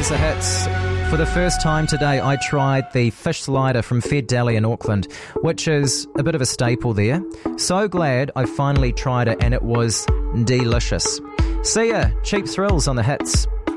Here's the hits. For the first time today, I tried the fish slider from Fed Deli in Auckland, which is a bit of a staple there. So glad I finally tried it and it was delicious. See ya, Cheap Thrills on the hits.